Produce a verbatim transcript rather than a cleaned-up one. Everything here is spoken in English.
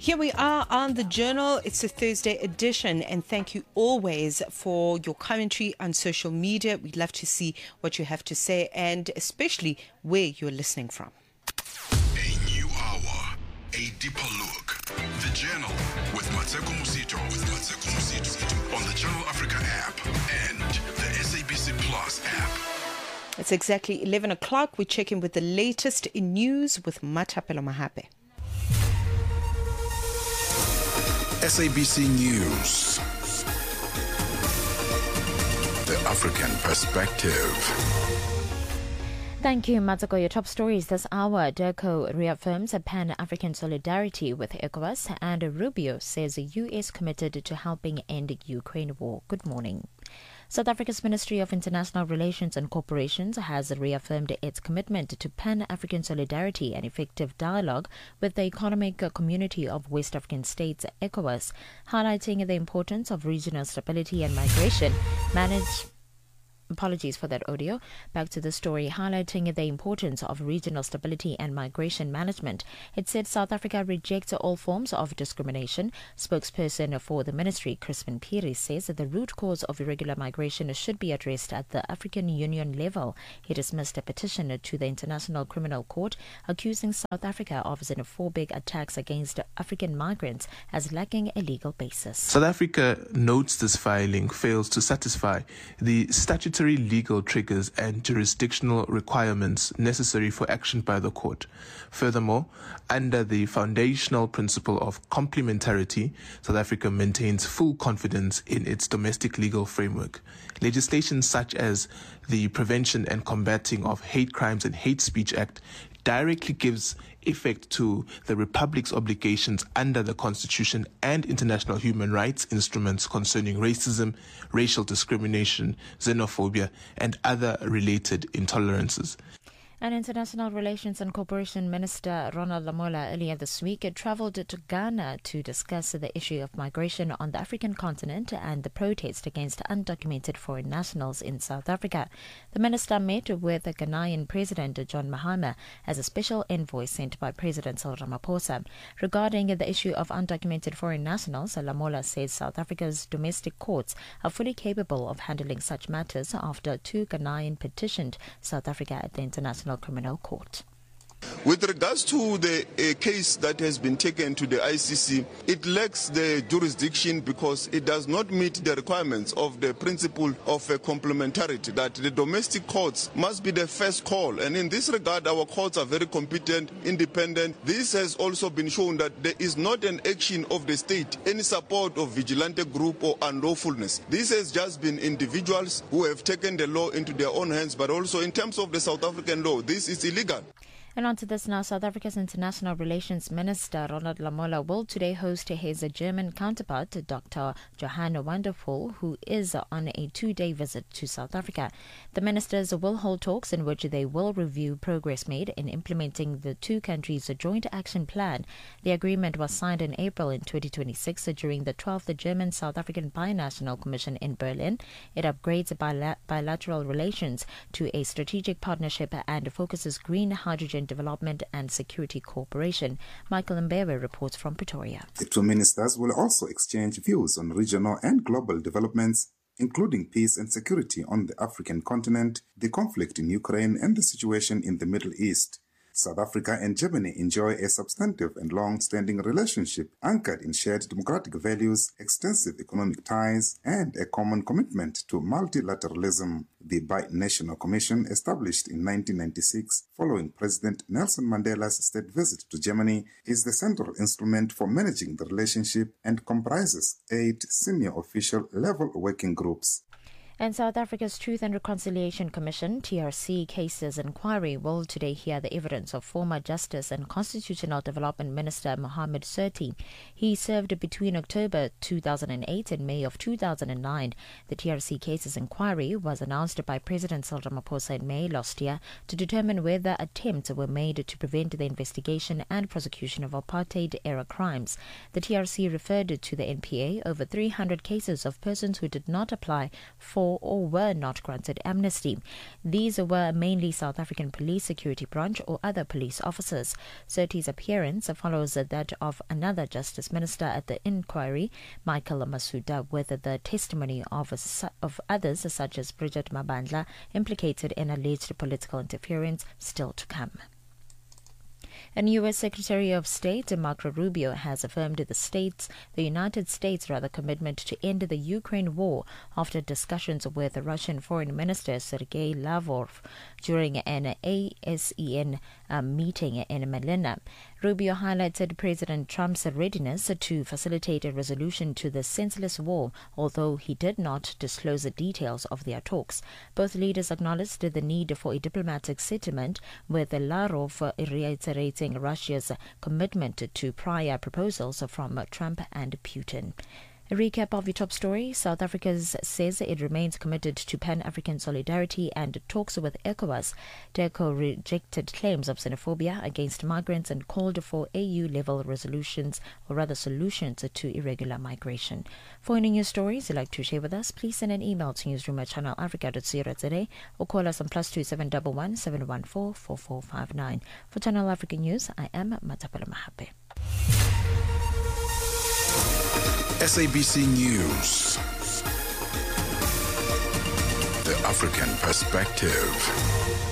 Here we are on The Journal. It's a Thursday edition, and thank you always for your commentary on social media. We'd love to see what you have to say, and especially where you're listening from. A new hour, a deeper look. The Journal with Mateko Musito, with Mateko Musito on the Channel Africa app and the S A B C Plus app. It's exactly eleven o'clock. We check in with the latest in news with Matapelo Mahape. S A B C News. The African Perspective. Thank you, Matsako. Your top stories this hour. DIRCO reaffirms a pan-African solidarity with ECOWAS, and Rubio says the U S committed to helping end the Ukraine war. Good morning. South Africa's Ministry of International Relations and Corporations has reaffirmed its commitment to pan-African solidarity and effective dialogue with the Economic Community of West African States, ECOWAS, highlighting the importance of regional stability and migration managed. Apologies for that audio. Back to the story, highlighting the importance of regional stability and migration management. It said South Africa rejects all forms of discrimination. Spokesperson for the ministry, Crispin Piri, says that the root cause of irregular migration should be addressed at the African Union level. He dismissed a petition to the International Criminal Court accusing South Africa of xenophobic attacks against African migrants as lacking a legal basis. South Africa notes this filing fails to satisfy the statutory legal triggers and jurisdictional requirements necessary for action by the court. Furthermore, under the foundational principle of complementarity, South Africa maintains full confidence in its domestic legal framework. Legislation such as the Prevention and Combating of Hate Crimes and Hate Speech Act directly gives effect to the Republic's obligations under the Constitution and international human rights instruments concerning racism, racial discrimination, xenophobia, and other related intolerances. And International Relations and Cooperation Minister Ronald Lamola earlier this week travelled to Ghana to discuss the issue of migration on the African continent and the protest against undocumented foreign nationals in South Africa. The minister met with the Ghanaian President John Mahama as a special envoy sent by President Cyril Ramaphosa. Regarding the issue of undocumented foreign nationals, Lamola says South Africa's domestic courts are fully capable of handling such matters after two Ghanaian petitioned South Africa at the International Criminal Court. With regards to the uh, case that has been taken to the I C C, it lacks the jurisdiction because it does not meet the requirements of the principle of uh, complementarity, that the domestic courts must be the first call. And in this regard, our courts are very competent, independent. This has also been shown that there is not an action of the state, any support of vigilante group or unlawfulness. This has just been individuals who have taken the law into their own hands, but also in terms of the South African law, this is illegal. And on to this now, South Africa's International Relations Minister Ronald Lamola will today host his German counterpart, Doctor Johann Wanderpool, who is on a two-day visit to South Africa. The ministers will hold talks in which they will review progress made in implementing the two countries' joint action plan. The agreement was signed in April in twenty twenty-six during the twelfth German-South African Binational Commission in Berlin. It upgrades bila- bilateral relations to a strategic partnership and focuses green hydrogen development and security cooperation. Michael Mbewe reports from Pretoria. The two ministers will also exchange views on regional and global developments, including peace and security on the African continent, the conflict in Ukraine, and the situation in the Middle East. South Africa and Germany enjoy a substantive and long-standing relationship anchored in shared democratic values, extensive economic ties, and a common commitment to multilateralism. The Binational Commission, established in nineteen ninety-six following President Nelson Mandela's state visit to Germany, is the central instrument for managing the relationship and comprises eight senior official level working groups. And South Africa's Truth and Reconciliation Commission, T R C Cases Inquiry, will today hear the evidence of former Justice and Constitutional Development Minister Mohamed Surti. He served between October two thousand eight and May of two thousand nine. The T R C Cases Inquiry was announced by President Cyril Ramaphosa in May last year to determine whether attempts were made to prevent the investigation and prosecution of apartheid-era crimes. The T R C referred to the N P A over three hundred cases of persons who did not apply for for or were not granted amnesty. These were mainly South African Police Security Branch or other police officers. Sirti's appearance follows that of another Justice Minister at the inquiry, Michael Masuda, with the testimony of, of others such as Bridget Mabandla implicated in alleged political interference still to come. And U S Secretary of State Marco Rubio has affirmed the states, the United States rather, commitment to end the Ukraine war after discussions with the Russian Foreign Minister Sergei Lavrov during an A S E N uh, meeting in Manila. Rubio highlighted President Trump's readiness to facilitate a resolution to the senseless war, although he did not disclose the details of their talks. Both leaders acknowledged the need for a diplomatic settlement, with Lavrov reiterating Russia's commitment to prior proposals from Trump and Putin. A recap of your top story. South Africa says it remains committed to Pan-African solidarity and talks with ECOWAS. DIRCO rejected claims of xenophobia against migrants and called for A U-level resolutions, or rather solutions, to irregular migration. For any news stories you'd like to share with us, please send an email to newsroom at channel africa dot co dot za or call us on plus two seven one one seven one four four four five nine. For Channel Africa News, I am Matapela Mahape. S A B C News. The African Perspective.